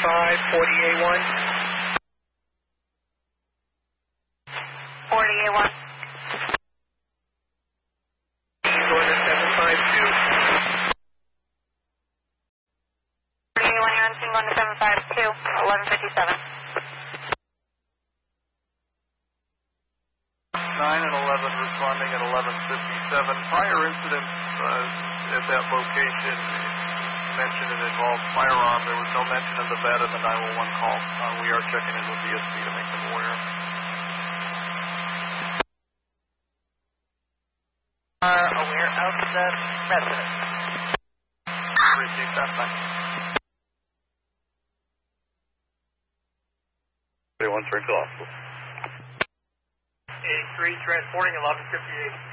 40A1. 40A1. Order 752. 40A1, you're on scene going to 752, 1157. 9 and 11 responding at 1157. Prior incidents at that location mentioned it involved firearm. There was no mention of the vet in the 911 call. We are checking in with DSP to make them aware. Are aware of the resident. Received that. Thanks. 31 Springfield Hospital. 83 transporting 1158.